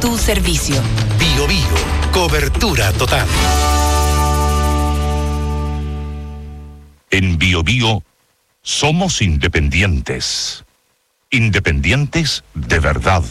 tu servicio. Bio Bio, cobertura total. En Bio Bio somos independientes. Independientes de verdad.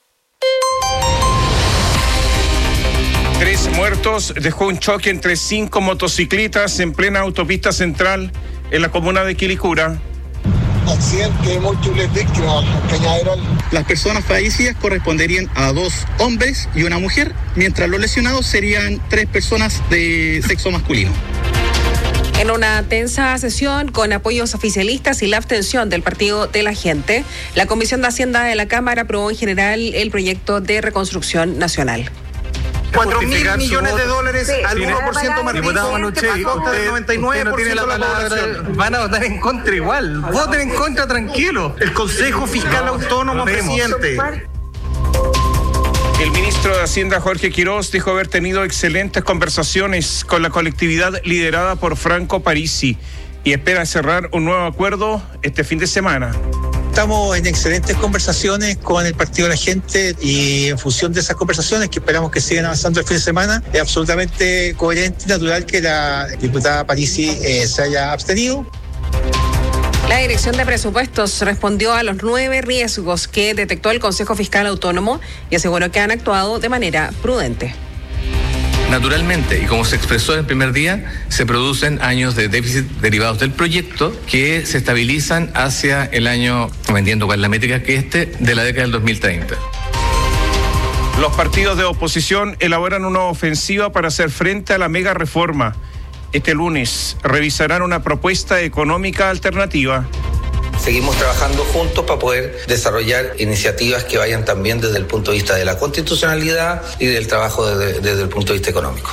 3 muertos dejó un choque entre 5 motocicletas en plena autopista central en la comuna de Quilicura. Accidente de múltiples víctimas en Cañaveral. Las personas fallecidas corresponderían a 2 hombres y una mujer, mientras los lesionados serían 3 personas de sexo masculino. En una tensa sesión con apoyos oficialistas y la abstención del Partido de la Gente, la Comisión de Hacienda de la Cámara aprobó en general el proyecto de reconstrucción nacional. 4.000 millones de dólares al 1% más rico, a costa del 99% de la población. Van a votar en contra igual. Voten en contra, tranquilo. El Consejo Fiscal Autónomo, presidente. El ministro de Hacienda, Jorge Quiroz, dijo haber tenido excelentes conversaciones con la colectividad liderada por Franco Parisi y espera cerrar un nuevo acuerdo este fin de semana. Estamos en excelentes conversaciones con el Partido de la Gente y en función de esas conversaciones, que esperamos que sigan avanzando el fin de semana, es absolutamente coherente y natural que la diputada Parisi se haya abstenido. La Dirección de Presupuestos respondió a los 9 riesgos que detectó el Consejo Fiscal Autónomo y aseguró que han actuado de manera prudente. Naturalmente, y como se expresó en el primer día, se producen años de déficit derivados del proyecto que se estabilizan hacia el año, no entiendo cuál es la métrica, que de la década del 2030. Los partidos de oposición elaboran una ofensiva para hacer frente a la mega reforma. Este lunes revisarán una propuesta económica alternativa. Seguimos trabajando juntos para poder desarrollar iniciativas que vayan también desde el punto de vista de la constitucionalidad y del trabajo desde el punto de vista económico.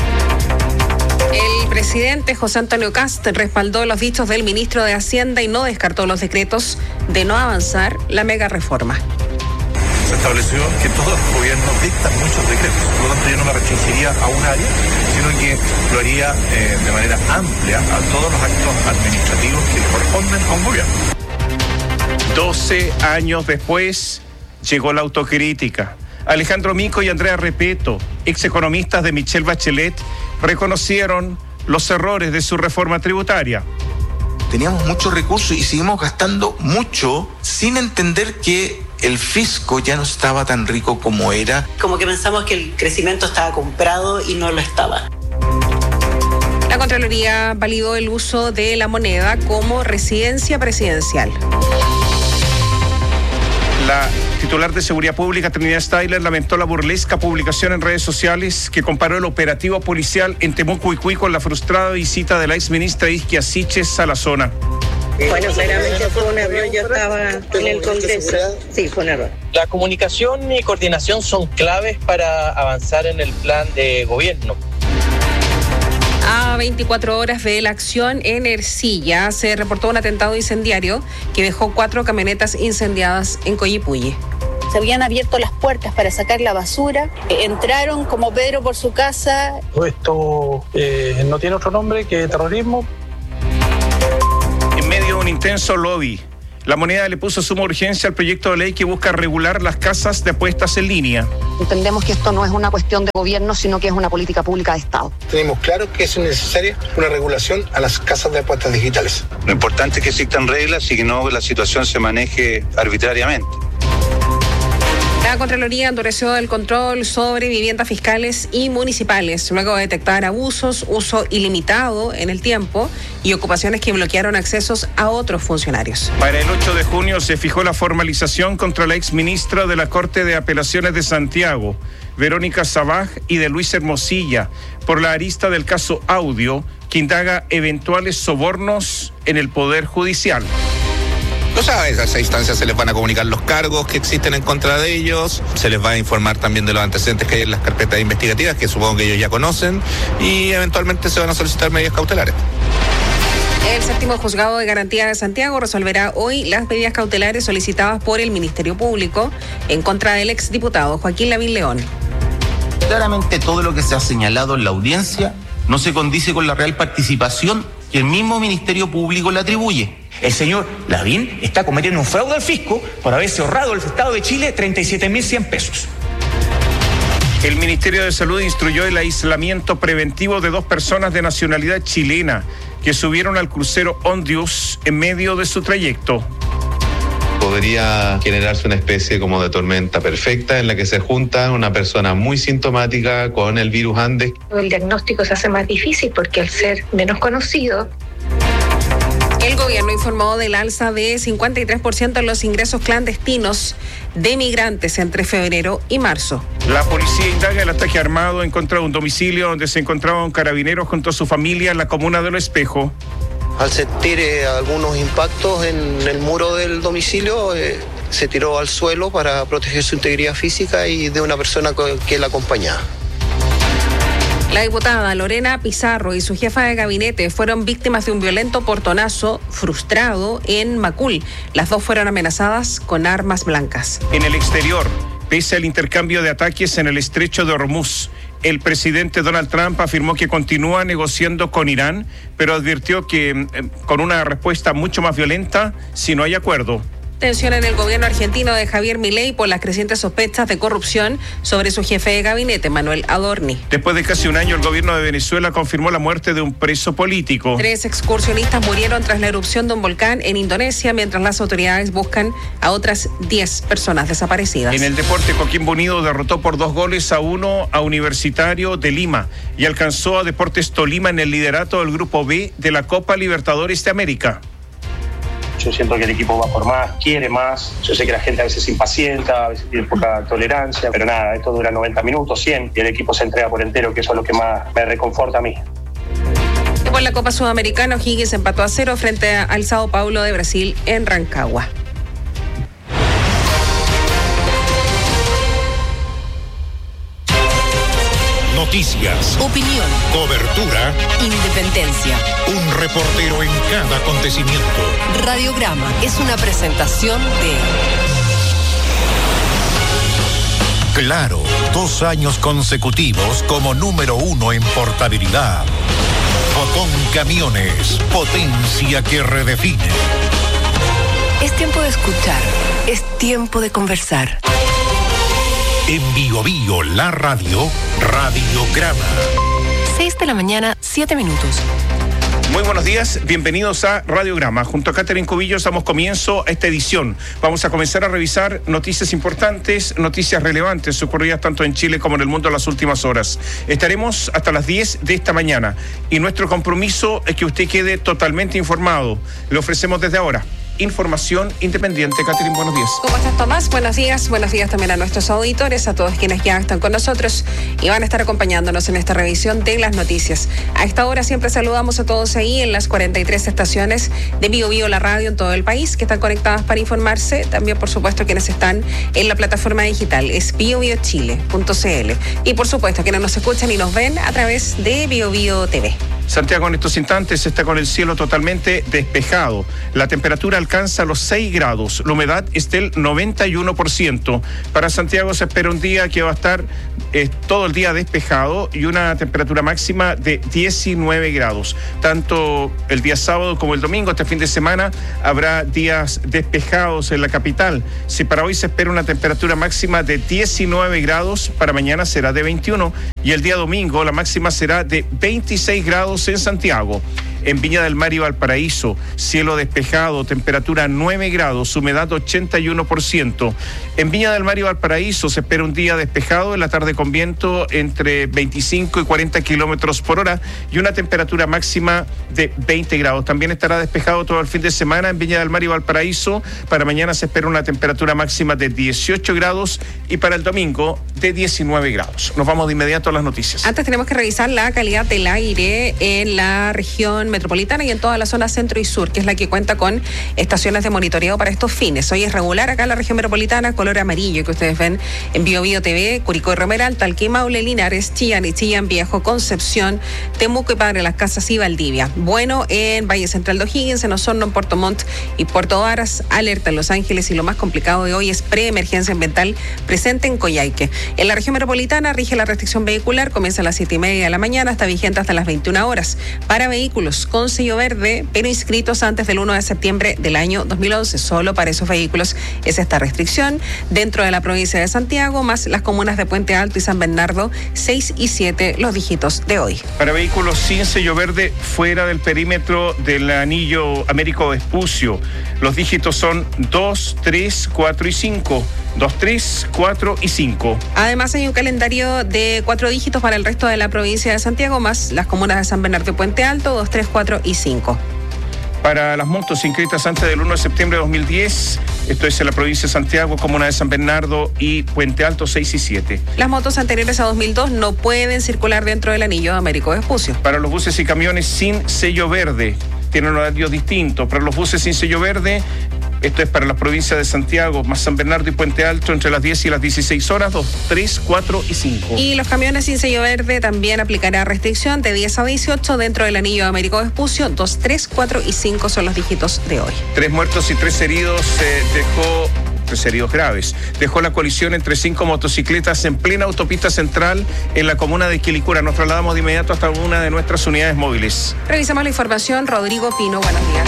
El presidente José Antonio Kast respaldó los dichos del ministro de Hacienda y no descartó los decretos de no avanzar la mega reforma. Se estableció que todos los gobiernos dictan muchos decretos, por lo tanto yo no me restringiría a un área, sino que lo haría de manera amplia a todos los actos administrativos que le corresponden a un gobierno. 12 años después llegó la autocrítica. Alejandro Mico y Andrea Repeto, execonomistas de Michelle Bachelet, reconocieron los errores de su reforma tributaria. Teníamos muchos recursos y seguimos gastando mucho sin entender que el fisco ya no estaba tan rico como era. Como que pensamos que el crecimiento estaba comprado y no lo estaba. La Contraloría validó el uso de la moneda como residencia presidencial. La titular de Seguridad Pública, Trinidad Styler, lamentó la burlesca publicación en redes sociales que comparó el operativo policial en Temuco con la frustrada visita de la exministra Isquia Siches a la zona. Bueno, claramente fue un error, yo estaba en el Congreso. Sí, fue un error. La comunicación y coordinación son claves para avanzar en el plan de gobierno. A 24 horas de la acción en Ercilla se reportó un atentado incendiario que dejó 4 camionetas incendiadas en Coyipulli. Se habían abierto las puertas para sacar la basura, entraron como Pedro por su casa. Esto no tiene otro nombre que terrorismo. En medio de un intenso lobby, la moneda le puso suma urgencia al proyecto de ley que busca regular las casas de apuestas en línea. Entendemos que esto no es una cuestión de gobierno, sino que es una política pública de Estado. Tenemos claro que es necesaria una regulación a las casas de apuestas digitales. Lo importante es que existan reglas y que no la situación se maneje arbitrariamente. La Contraloría endureció el control sobre viviendas fiscales y municipales, luego de detectar abusos, uso ilimitado en el tiempo y ocupaciones que bloquearon accesos a otros funcionarios. Para el 8 de junio se fijó la formalización contra la exministra de la Corte de Apelaciones de Santiago, Verónica Sabaj, y de Luis Hermosilla, por la arista del caso Audio, que indaga eventuales sobornos en el Poder Judicial. O sea, a esa instancia se les van a comunicar los cargos que existen en contra de ellos, se les va a informar también de los antecedentes que hay en las carpetas investigativas, que supongo que ellos ya conocen, y eventualmente se van a solicitar medidas cautelares. El 7º Juzgado de Garantía de Santiago resolverá hoy las medidas cautelares solicitadas por el Ministerio Público en contra del exdiputado Joaquín Lavín León. Claramente todo lo que se ha señalado en la audiencia no se condice con la real participación que el mismo Ministerio Público le atribuye. El señor Lavín está cometiendo un fraude al fisco por haberse ahorrado al Estado de Chile 37.100 pesos. El Ministerio de Salud instruyó el aislamiento preventivo de 2 personas de nacionalidad chilena que subieron al crucero Ondius en medio de su trayecto. Podría generarse una especie como de tormenta perfecta en la que se junta una persona muy sintomática con el virus Andes. El diagnóstico se hace más difícil porque al ser menos conocido. El gobierno informó del alza de 53% en los ingresos clandestinos de migrantes entre febrero y marzo. La policía indaga el ataque armado en contra de un domicilio donde se encontraba un carabinero junto a su familia en la comuna de Lo Espejo. Al sentir algunos impactos en el muro del domicilio, se tiró al suelo para proteger su integridad física y de una persona que la acompañaba. La diputada Lorena Pizarro y su jefa de gabinete fueron víctimas de un violento portonazo frustrado en Macul. Las 2 fueron amenazadas con armas blancas. En el exterior, pese al intercambio de ataques en el estrecho de Hormuz, el presidente Donald Trump afirmó que continúa negociando con Irán, pero advirtió que con una respuesta mucho más violenta si no hay acuerdo. Tensión en el gobierno argentino de Javier Milei por las crecientes sospechas de corrupción sobre su jefe de gabinete, Manuel Adorni. Después de casi un año, el gobierno de Venezuela confirmó la muerte de un preso político. 3 excursionistas murieron tras la erupción de un volcán en Indonesia, mientras las autoridades buscan a otras 10 personas desaparecidas. En el deporte, Coquimbo Unido derrotó por 2-1 a Universitario de Lima y alcanzó a Deportes Tolima en el liderato del Grupo B de la Copa Libertadores de América. Yo siento que el equipo va por más, quiere más. Yo sé que la gente a veces se impacienta, a veces tiene poca tolerancia, pero nada, esto dura 90 minutos, 100, y el equipo se entrega por entero, que eso es lo que más me reconforta a mí. Y por la Copa Sudamericana, O'Higgins empató a 0 frente al Sao Paulo de Brasil en Rancagua. Noticias, opinión, cobertura, independencia. Un reportero en cada acontecimiento. Radiograma es una presentación de Claro, 2 años consecutivos como número 1 en portabilidad. Fotón Camiones, potencia que redefine. Es tiempo de escuchar, es tiempo de conversar. En Bio Bio, la radio, Radiograma. 6 de la mañana, 7 minutos. Muy buenos días, bienvenidos a Radiograma. Junto a Catherine Cubillos damos comienzo a esta edición. Vamos a comenzar a revisar noticias importantes, noticias relevantes ocurridas tanto en Chile como en el mundo en las últimas horas. Estaremos hasta las 10 de esta mañana y nuestro compromiso es que usted quede totalmente informado. Le ofrecemos desde ahora información independiente. Catherine, buenos días. ¿Cómo estás, Tomás? Buenos días también a nuestros auditores, a todos quienes ya están con nosotros y van a estar acompañándonos en esta revisión de las noticias. A esta hora siempre saludamos a todos ahí en las 43 estaciones de Bio Bio, la radio en todo el país, que están conectadas para informarse. También, por supuesto, quienes están en la plataforma digital, es biobiochile.cl. Y, por supuesto, quienes nos escuchan y nos ven a través de Bio Bio TV. Santiago en estos instantes está con el cielo totalmente despejado. La temperatura alcanza los 6 grados. La humedad es del 91%. Para Santiago se espera un día que va a estar todo el día despejado y una temperatura máxima de 19 grados. Tanto el día sábado como el domingo, este fin de semana, habrá días despejados en la capital. Si para hoy se espera una temperatura máxima de 19 grados, para mañana será de 21 y el día domingo la máxima será de 26 grados en Santiago. En Viña del Mar y Valparaíso, cielo despejado, temperatura 9 grados, humedad 81%. En Viña del Mar y Valparaíso se espera un día despejado, en la tarde con viento entre 25 y 40 kilómetros por hora y una temperatura máxima de 20 grados. También estará despejado todo el fin de semana en Viña del Mar y Valparaíso. Para mañana se espera una temperatura máxima de 18 grados y para el domingo de 19 grados. Nos vamos de inmediato a las noticias. Antes tenemos que revisar la calidad del aire en la región metropolitana y en toda la zona centro y sur, que es la que cuenta con estaciones de monitoreo para estos fines. Hoy es regular acá en la región metropolitana, color amarillo que ustedes ven en Bio Bio TV, Curicó y Romeral, Talquí, Maule, Linares, Chillán y Chillán Viejo, Concepción, Temuco y Padre Las Casas y Valdivia. Bueno, en Valle Central de O'Higgins, en Osorno, en Puerto Montt y Puerto Varas, alerta en Los Ángeles y lo más complicado de hoy es preemergencia ambiental presente en Coyhaique. En la región metropolitana rige la restricción vehicular, comienza a las 7:30 de la mañana, está vigente hasta las 21 horas. Para vehículos vehículos con sello verde, pero inscritos antes del 1 de septiembre del año 2011. Solo para esos vehículos es esta restricción. Dentro de la provincia de Santiago, más las comunas de Puente Alto y San Bernardo, 6 y 7 los dígitos de hoy. Para vehículos sin sello verde, fuera del perímetro del anillo Américo Vespucio, los dígitos son 2, 3, 4 y 5. 2, 3, 4 y 5. Además hay un calendario de 4 dígitos para el resto de la provincia de Santiago, más las comunas de San Bernardo y Puente Alto, 2, 3, 4 y 5. Para las motos inscritas antes del 1 de septiembre de 2010, esto es en la provincia de Santiago, comuna de San Bernardo y Puente Alto, 6 y 7. Las motos anteriores a 2002 no pueden circular dentro del anillo Américo Vespucio. Para los buses y camiones sin sello verde, tienen un horario distinto. Para los buses sin sello verde, esto es para las provincias de Santiago, más San Bernardo y Puente Alto, entre las 10 y las 16 horas, 2, 3, 4 y 5. Y los camiones sin sello verde también aplicará restricción de 10 a 18 dentro del anillo Américo Vespucio. 2, 3, 4 y 5 son los dígitos de hoy. 3 muertos y 3 heridos dejó 3 heridos graves. Dejó la colisión entre 5 motocicletas en plena autopista central en la comuna de Quilicura. Nos trasladamos de inmediato hasta una de nuestras unidades móviles. Revisamos la información. Rodrigo Pino, buenos días.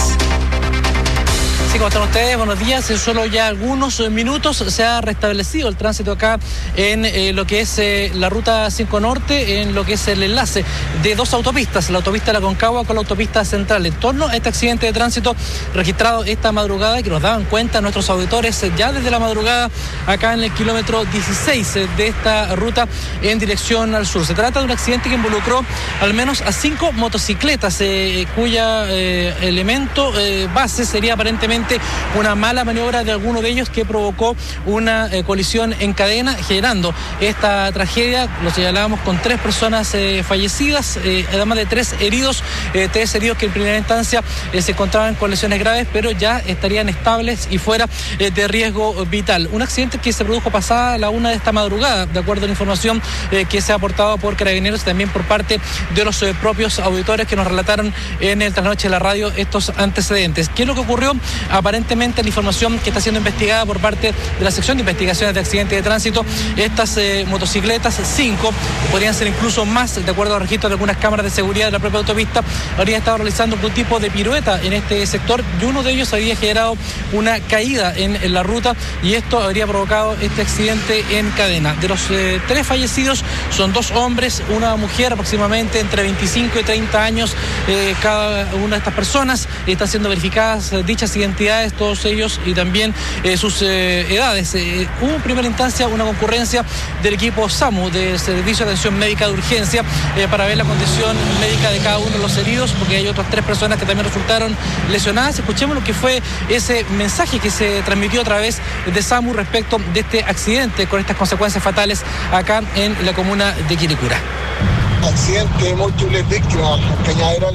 ¿Cómo están ustedes? Buenos días. En solo ya algunos minutos se ha restablecido el tránsito acá en lo que es la ruta 5 Norte, en lo que es el enlace de 2 autopistas, la autopista de la Concagua con la autopista central, en torno a este accidente de tránsito registrado esta madrugada, que nos daban cuenta nuestros auditores ya desde la madrugada acá en el kilómetro 16 de esta ruta en dirección al sur. Se trata de un accidente que involucró al menos a 5 motocicletas, cuya elemento base sería aparentemente una mala maniobra de alguno de ellos que provocó una colisión en cadena, generando esta tragedia. Lo señalábamos con 3 personas fallecidas, además de 3 heridos, 3 heridos que en primera instancia se encontraban con lesiones graves, pero ya estarían estables y fuera de riesgo vital. Un accidente que se produjo pasada la 1 de esta madrugada, de acuerdo a la información que se ha aportado por Carabineros y también por parte de los propios auditores que nos relataron en el trasnoche de la radio estos antecedentes. ¿Qué es lo que ocurrió? Aparentemente la información que está siendo investigada por parte de la sección de investigaciones de accidentes de tránsito, estas motocicletas, 5, podrían ser incluso más, de acuerdo a registros de algunas cámaras de seguridad de la propia autopista, habrían estado realizando algún tipo de pirueta en este sector y uno de ellos habría generado una caída en la ruta y esto habría provocado este accidente en cadena. De los 3 fallecidos son 2 hombres, una mujer aproximadamente entre 25 y 30 años, cada una de estas personas. Están siendo verificadas dichas identidades, todos ellos, y también sus edades. Hubo en primera instancia una concurrencia del equipo SAMU, del Servicio de Atención Médica de Urgencia, para ver la condición médica de cada uno de los heridos, porque hay otras 3 personas que también resultaron lesionadas. Escuchemos lo que fue ese mensaje que se transmitió a través de SAMU respecto de este accidente con estas consecuencias fatales acá en la comuna de Quilicura. Accidente, múltiples víctimas, Cañaveral,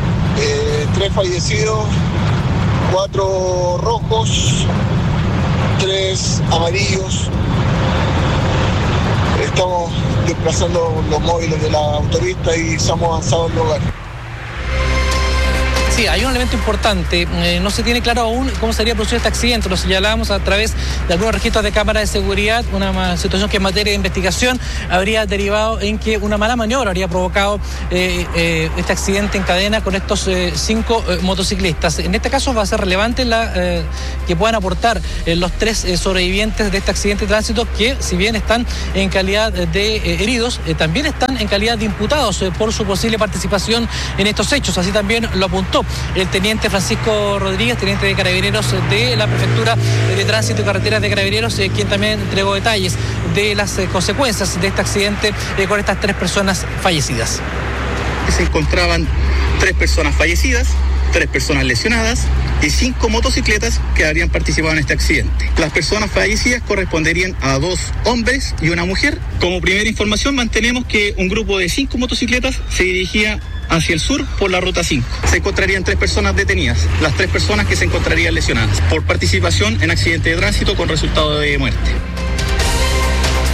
3 fallecidos, 4 rojos, 3 amarillos. Estamos desplazando los móviles de la autopista y estamos avanzados al lugar. Sí, hay un elemento importante. No se tiene claro aún cómo sería producido este accidente. Lo señalábamos a través de algunos registros de cámara de seguridad. Una situación que en materia de investigación habría derivado en que una mala maniobra habría provocado este accidente en cadena con estos 5 motociclistas. En este caso va a ser relevante que puedan aportar los 3 sobrevivientes de este accidente de tránsito, que si bien están en calidad de heridos, también están en calidad de imputados por su posible participación en estos hechos. Así también lo apuntó el teniente Francisco Rodríguez, teniente de Carabineros de la Prefectura de Tránsito y Carreteras de Carabineros, quien también entregó detalles de las consecuencias de este accidente con estas 3 personas fallecidas. Se encontraban 3 personas fallecidas, 3 personas lesionadas y 5 motocicletas que habrían participado en este accidente. Las personas fallecidas corresponderían a 2 hombres y una mujer. Como primera información, mantenemos que un grupo de 5 motocicletas se dirigía hacia el sur por la ruta 5. Se encontrarían 3 personas detenidas, las 3 personas que se encontrarían lesionadas por participación en accidente de tránsito con resultado de muerte.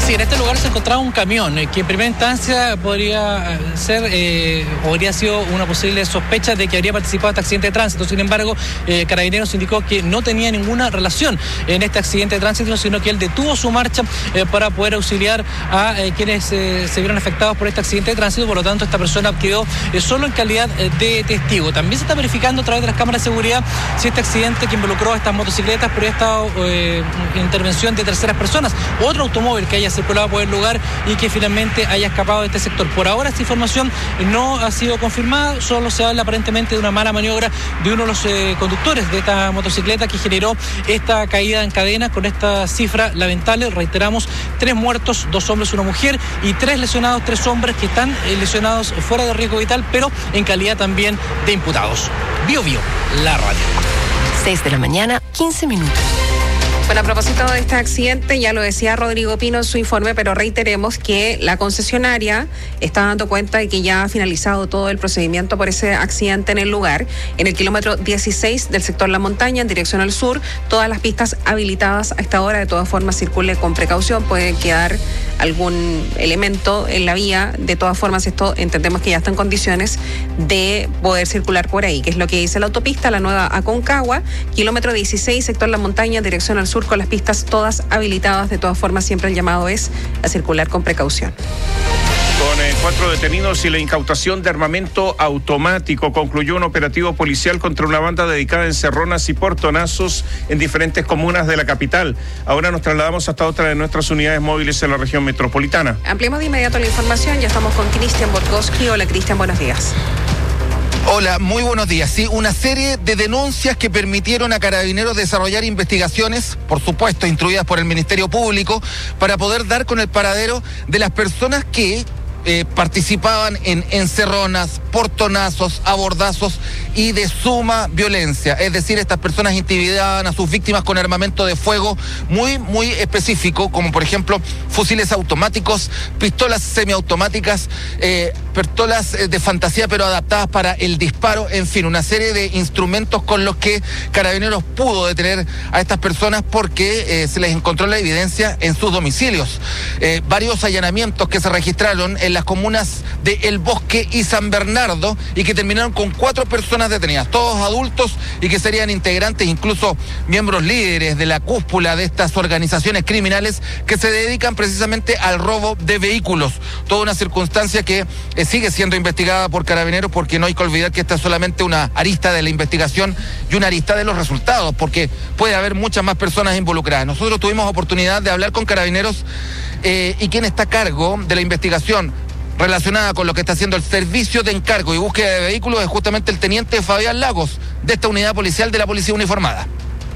Sí, en este lugar se encontraba un camión que en primera instancia podría ser o habría sido una posible sospecha de que habría participado en este accidente de tránsito. Sin embargo, Carabineros indicó que no tenía ninguna relación en este accidente de tránsito, sino que él detuvo su marcha para poder auxiliar a quienes se vieron afectados por este accidente de tránsito. Por lo tanto, esta persona quedó solo en calidad de testigo. También se está verificando a través de las cámaras de seguridad si este accidente que involucró a estas motocicletas, pero ha estado intervención de terceras personas, otro automóvil que haya circulado por el lugar y que finalmente haya escapado de este sector. Por ahora esta información no ha sido confirmada, solo se habla aparentemente de una mala maniobra de uno de los conductores de esta motocicleta que generó esta caída en cadena con esta cifra lamentable. Reiteramos, 3 muertos, 2 hombres, 1 mujer y 3 lesionados, 3 hombres que están lesionados fuera de riesgo vital, pero en calidad también de imputados. Bio, la radio. 6 de la mañana, 15 minutos. Bueno, a propósito de este accidente, ya lo decía Rodrigo Pino en su informe, pero reiteremos que la concesionaria está dando cuenta de que ya ha finalizado todo el procedimiento por ese accidente en el lugar. En el kilómetro 16 del sector La Montaña, en dirección al sur, todas las pistas habilitadas a esta hora. De todas formas, circule con precaución, puede quedar algún elemento en la vía. De todas formas, esto entendemos que ya está en condiciones de poder circular por ahí, que es lo que dice la autopista, la nueva Aconcagua, kilómetro 16, sector La Montaña, en dirección al sur, con las pistas todas habilitadas. De todas formas, siempre el llamado es a circular con precaución. Con 4 detenidos y la incautación de armamento automático, concluyó un operativo policial contra una banda dedicada a encerronas y portonazos en diferentes comunas de la capital. Ahora nos trasladamos hasta otra de nuestras unidades móviles en la región metropolitana. Ampliamos de inmediato la información. Ya estamos con Cristian Borkowski. Hola, Cristian, buenos días. Hola, muy buenos días. Sí, una serie de denuncias que permitieron a Carabineros desarrollar investigaciones, por supuesto, instruidas por el Ministerio Público, para poder dar con el paradero de las personas que participaban en encerronas, portonazos, abordazos y de suma violencia. Es decir, estas personas intimidaban a sus víctimas con armamento de fuego muy específico, como por ejemplo fusiles automáticos, pistolas semiautomáticas, pistolas de fantasía pero adaptadas para el disparo, en fin, una serie de instrumentos con los que Carabineros pudo detener a estas personas porque se les encontró la evidencia en sus domicilios. Varios allanamientos que se registraron en las comunas de El Bosque y San Bernardo y que terminaron con 4 personas detenidas, todos adultos y que serían integrantes, incluso miembros líderes de la cúpula de estas organizaciones criminales que se dedican precisamente al robo de vehículos. Toda una circunstancia que sigue siendo investigada por Carabineros, porque no hay que olvidar que esta es solamente una arista de la investigación y una arista de los resultados, porque puede haber muchas más personas involucradas. Nosotros tuvimos oportunidad de hablar con Carabineros y quien está a cargo de la investigación relacionada con lo que está haciendo el servicio de encargo y búsqueda de vehículos es justamente el teniente Fabián Lagos, de esta unidad policial de la Policía Uniformada.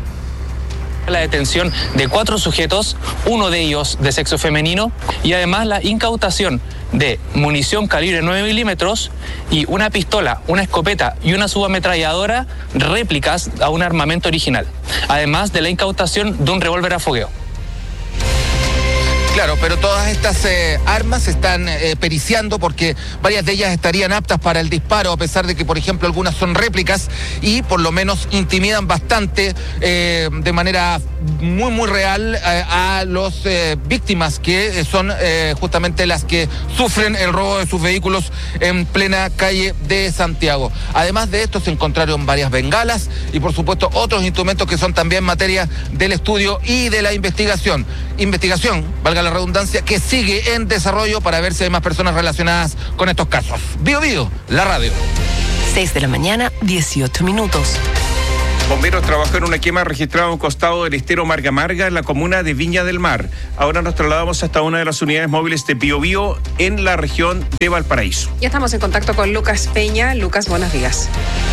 La detención de 4 sujetos, uno de ellos de sexo femenino, y además la incautación de munición calibre 9 milímetros y una pistola, una escopeta y una subametralladora réplicas a un armamento original, además de la incautación de un revólver a fogueo. Claro, pero todas estas armas se están periciando porque varias de ellas estarían aptas para el disparo, a pesar de que, por ejemplo, algunas son réplicas y por lo menos intimidan bastante de manera muy real a los víctimas, que son justamente las que sufren el robo de sus vehículos en plena calle de Santiago. Además de esto se encontraron varias bengalas y por supuesto otros instrumentos que son también materia del estudio y de la investigación. Investigación, valga la redundancia, que sigue en desarrollo para ver si hay más personas relacionadas con estos casos. Bio, la radio. 6 de la mañana, 18 minutos. Bomberos trabajó en una quema registrada a un costado del estero Marga Marga en la comuna de Viña del Mar. Ahora nos trasladamos hasta una de las unidades móviles de Biobío en la región de Valparaíso. Ya estamos en contacto con Lucas Peña. Lucas, buenos días.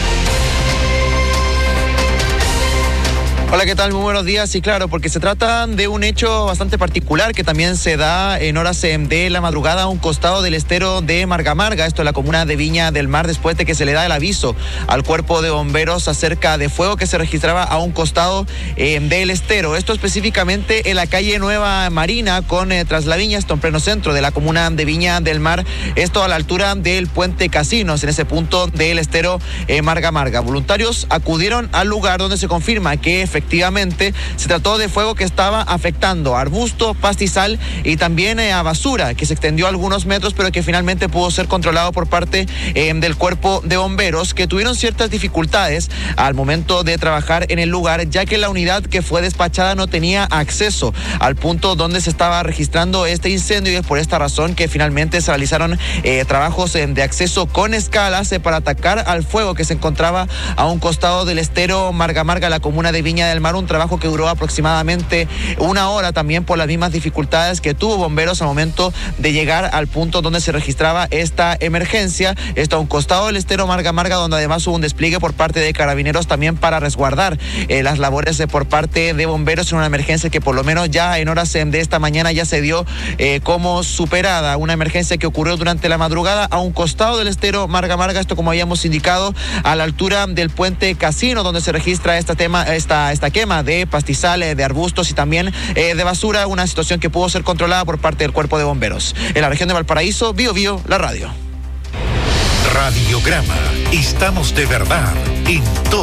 Hola, ¿qué tal? Muy buenos días. Sí, claro, porque se trata de un hecho bastante particular que también se da en horas de la madrugada a un costado del estero de Marga Marga, esto en la comuna de Viña del Mar, después de que se le da el aviso al cuerpo de bomberos acerca de fuego que se registraba a un costado del estero. Esto específicamente en la calle Nueva Marina con Traslaviña, esto en pleno centro de la comuna de Viña del Mar, esto a la altura del puente Casinos, en ese punto del estero Marga Marga. Voluntarios acudieron al lugar donde se confirma que efectivamente efectivamente se trató de fuego que estaba afectando a arbustos, pastizal y también a basura, que se extendió algunos metros, pero que finalmente pudo ser controlado por parte del cuerpo de bomberos, que tuvieron ciertas dificultades al momento de trabajar en el lugar, ya que la unidad que fue despachada no tenía acceso al punto donde se estaba registrando este incendio, y es por esta razón que finalmente se realizaron trabajos de acceso con escalas para atacar al fuego que se encontraba a un costado del estero Marga Marga, la comuna de Viña del Mar, un trabajo que duró aproximadamente una hora, también por las mismas dificultades que tuvo bomberos al momento de llegar al punto donde se registraba esta emergencia. Esto a un costado del estero Marga Marga, donde además hubo un despliegue por parte de carabineros también para resguardar las labores por parte de bomberos en una emergencia que por lo menos ya en horas de esta mañana ya se dio como superada. Una emergencia que ocurrió durante la madrugada a un costado del estero Marga Marga, esto como habíamos indicado, a la altura del puente Casino, donde se registra esta quema de pastizales, de arbustos y también de basura, una situación que pudo ser controlada por parte del cuerpo de bomberos. En la región de Valparaíso, Bio Bio, la radio. Radiograma, estamos de verdad en todo.